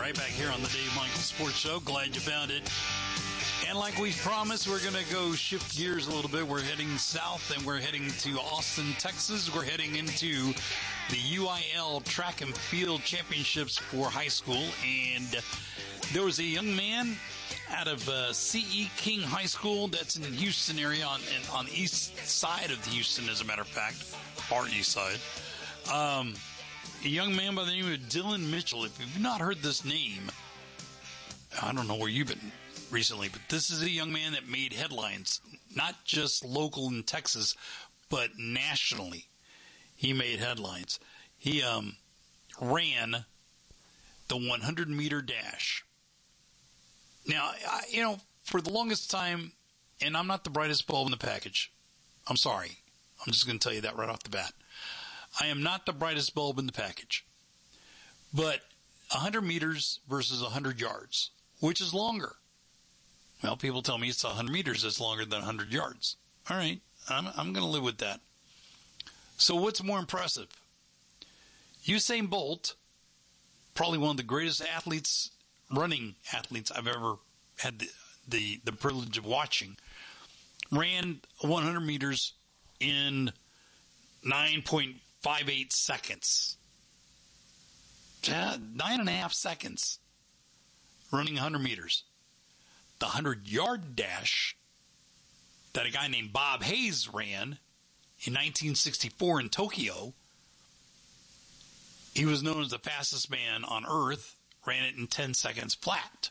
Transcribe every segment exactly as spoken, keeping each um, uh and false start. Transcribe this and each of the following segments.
right back here on the Dave Michaels Sports Show. Glad you found it. And like we promised, we're going to go shift gears a little bit. We're heading south, and we're heading to Austin, Texas. We're heading into the U I L Track and Field Championships for high school. And there was a young man out of uh, C E King High School that's in the Houston area, on, on the east side of Houston, as a matter of fact, far east side. Um, a young man by the name of Dylan Mitchell. If you've not heard this name, I don't know where you've been recently, but this is a young man that made headlines, not just local in Texas, but nationally. He made headlines. He um, ran the hundred meter dash. Now, I, you know, for the longest time, and I'm not the brightest bulb in the package. I'm sorry. I'm just going to tell you that right off the bat. I am not the brightest bulb in the package. But one hundred meters versus one hundred yards, which is longer? Well, people tell me it's one hundred meters that's longer than one hundred yards. All right, I'm, I'm going to live with that. So what's more impressive? Usain Bolt, probably one of the greatest athletes, running athletes I've ever had the, the, the privilege of watching, ran one hundred meters in nine point five eight seconds. Yeah, nine and a half seconds running one hundred meters. The hundred-yard dash that a guy named Bob Hayes ran in nineteen sixty-four in Tokyo, he was known as the fastest man on Earth, ran it in ten seconds flat.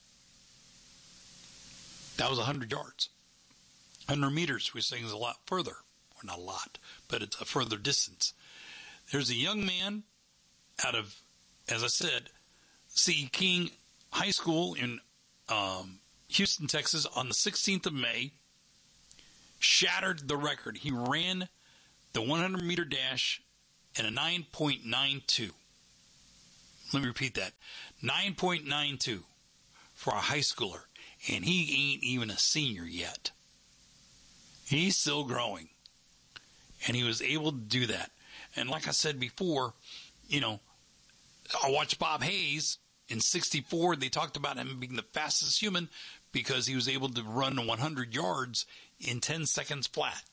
That was one hundred yards. one hundred meters, which is a lot further. Or not a lot, but it's a further distance. There's a young man out of, as I said, C E King High School in um, Houston, Texas, on the sixteenth of May, shattered the record. He ran the hundred meter dash in a nine point nine two. Let me repeat that. nine point nine two for a high schooler. And he ain't even a senior yet. He's still growing. And he was able to do that. And like I said before, you know, I watched Bob Hayes in sixty-four. They talked about him being the fastest human because he was able to run one hundred yards in ten seconds flat.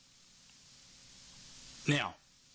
Now,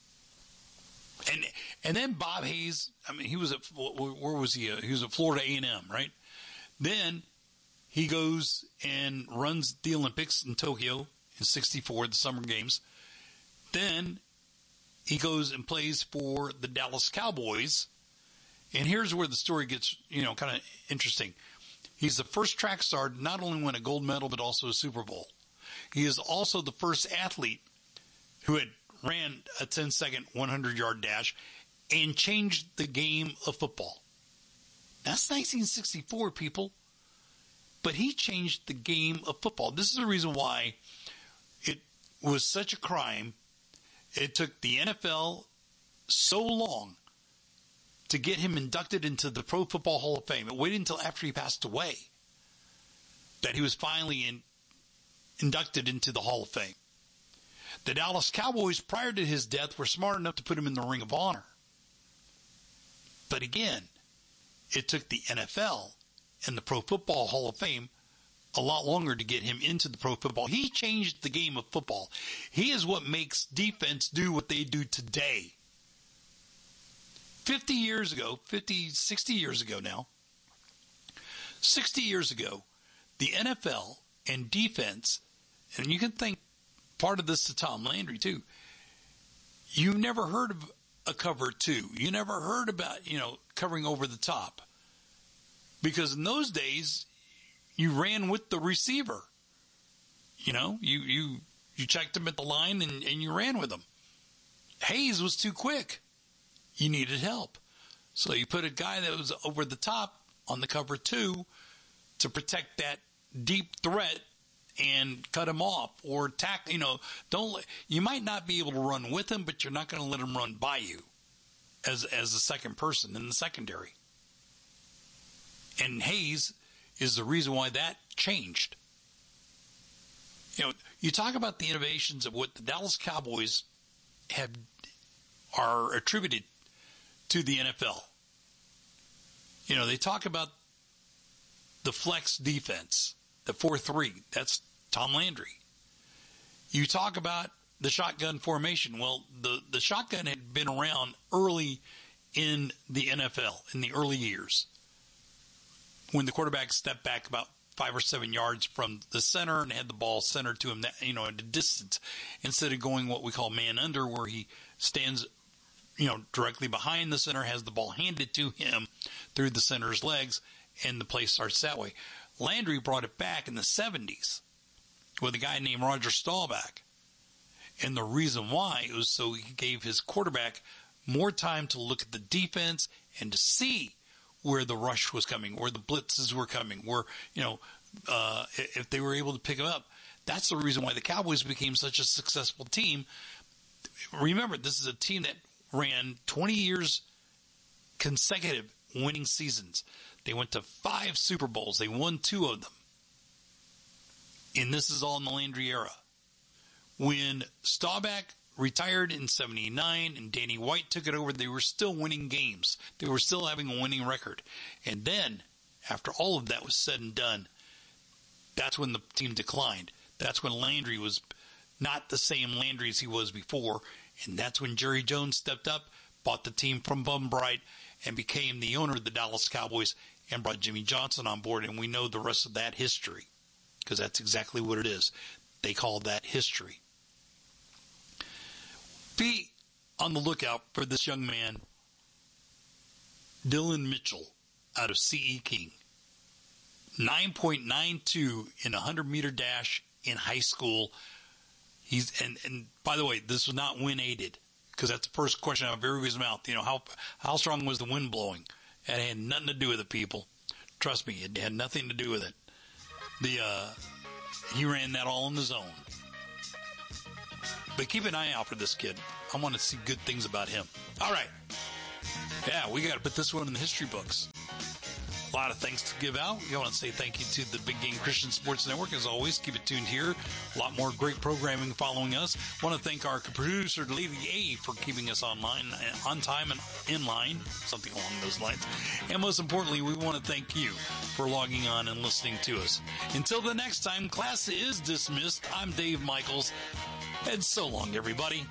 and and then Bob Hayes, I mean, he was at, where was he? He was at Florida A and M, right? Then he goes and runs the Olympics in Tokyo in sixty-four, the Summer Games. Then he goes and plays for the Dallas Cowboys. And here's where the story gets, you know, kind of interesting. He's the first track star to not only win a gold medal, but also a Super Bowl. He is also the first athlete who had ran a ten-second hundred-yard dash and changed the game of football. That's nineteen sixty-four, people. But he changed the game of football. This is the reason why it was such a crime. It took the N F L so long to get him inducted into the Pro Football Hall of Fame. It waited until after he passed away that he was finally in, inducted into the Hall of Fame. The Dallas Cowboys, prior to his death, were smart enough to put him in the Ring of Honor. But again, it took the N F L and the Pro Football Hall of Fame a lot longer to get him into the pro football. He changed the game of football. He is what makes defense do what they do today. fifty years ago, fifty, sixty years ago now, sixty years ago, the N F L and defense, and you can think part of this to Tom Landry too, you never heard of a cover two. You never heard about, you know, covering over the top. Because in those days, you ran with the receiver. You know, you you you checked him at the line and, and you ran with him. Hayes was too quick. You needed help. So you put a guy that was over the top on the cover two to protect that deep threat and cut him off or tackle. You know, don't let, you might not be able to run with him, but you're not going to let him run by you as as a second person in the secondary. And Hayes is the reason why that changed. You know, you talk about the innovations of what the Dallas Cowboys have are attributed to the N F L. You know, they talk about the flex defense, the four three. That's Tom Landry. You talk about the shotgun formation. Well, the, the shotgun had been around early in the N F L, in the early years, when the quarterback stepped back about five or seven yards from the center and had the ball centered to him, that, you know, at a distance, instead of going what we call man under, where he stands, you know, directly behind the center, has the ball handed to him through the center's legs, and the play starts that way. Landry brought it back in the seventies with a guy named Roger Staubach. And the reason why was so he gave his quarterback more time to look at the defense and to see where the rush was coming, where the blitzes were coming, where, you know, uh, if they were able to pick them up. That's the reason why the Cowboys became such a successful team. Remember, this is a team that ran twenty years consecutive winning seasons. They went to five Super Bowls. They won two of them. And this is all in the Landry era. When Staubach retired in seventy-nine and Danny White took it over, they were still winning games. They were still having a winning record. And then, after all of that was said and done, that's when the team declined. That's when Landry was not the same Landry as he was before. And that's when Jerry Jones stepped up, bought the team from Bum Bright, and became the owner of the Dallas Cowboys and brought Jimmy Johnson on board. And we know the rest of that history, because that's exactly what it is. They call that history. Be on the lookout for this young man, Dylan Mitchell, out of C E King. nine point nine two in a hundred-meter dash in high school. He's and, and by the way, this was not wind aided, because that's the first question out of everybody's mouth. You know, how how strong was the wind blowing? It had nothing to do with it, people. Trust me, it had nothing to do with it. The uh, he ran that all in the zone. But keep an eye out for this kid. I want to see good things about him. All right. Yeah, we got to put this one in the history books. A lot of thanks to give out. We want to say thank you to the Big Game Christian Sports Network. As always, keep it tuned here. A lot more great programming following us. Want to thank our producer, Lady A, for keeping us online, on time and in line, something along those lines. And most importantly, we want to thank you for logging on and listening to us. Until the next time, class is dismissed. I'm Dave Michaels. And so long, everybody.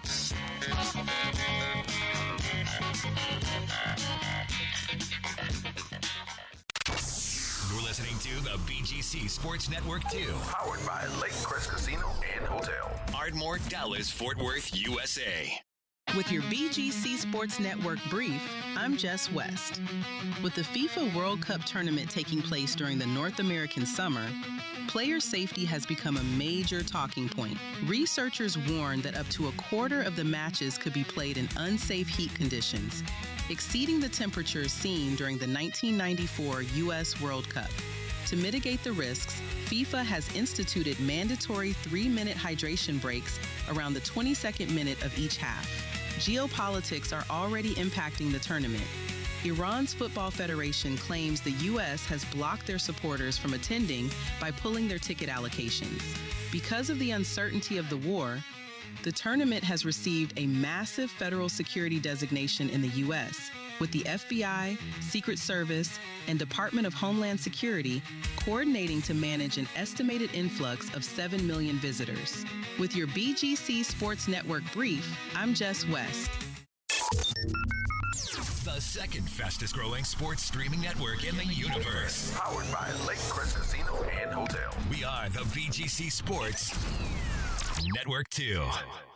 You're listening to the B G C Sports Network two. Powered by Lake Crest Casino and Hotel. Ardmore, Dallas, Fort Worth, U S A. With your B G C Sports Network brief, I'm Jess West. With the FIFA World Cup tournament taking place during the North American summer, player safety has become a major talking point. Researchers warn that up to a quarter of the matches could be played in unsafe heat conditions, exceeding the temperatures seen during the nineteen ninety-four U S World Cup. To mitigate the risks, FIFA has instituted mandatory three-minute hydration breaks around the twenty-second minute of each half. Geopolitics are already impacting the tournament. Iran's Football Federation claims the U S has blocked their supporters from attending by pulling their ticket allocations. Because of the uncertainty of the war, the tournament has received a massive federal security designation in the U S, with the F B I, Secret Service, and Department of Homeland Security coordinating to manage an estimated influx of seven million visitors. With your B G C Sports Network brief, I'm Jess West. The second fastest growing sports streaming network in the universe. Powered by Lake Crest Casino and Hotel. We are the B G C Sports Network two.